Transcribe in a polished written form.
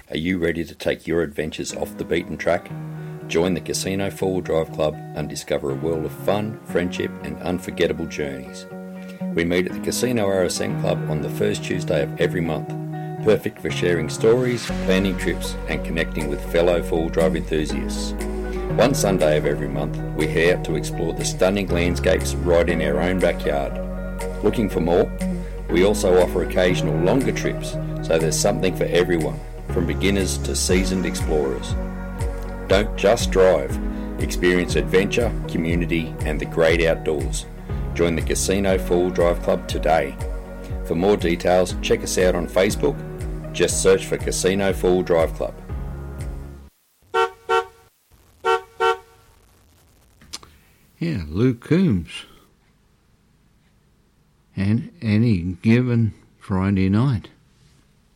Are you ready to take your adventures off the beaten track? Join the Casino 4-Wheel Drive Club and discover a world of fun, friendship and unforgettable journeys. We meet at the Casino RSN Club on the first Tuesday of every month, perfect for sharing stories, planning trips and connecting with fellow 4-wheel drive enthusiasts. One Sunday of every month, we head out to explore the stunning landscapes right in our own backyard. Looking for more? We also offer occasional longer trips, so there's something for everyone, from beginners to seasoned explorers. Don't just drive. Experience adventure, community and the great outdoors. Join the Casino 4-Wheel Drive Club today. For more details, check us out on Facebook. Just search for Casino 4-Wheel Drive Club. Yeah, Luke Coombs. And any given Friday night.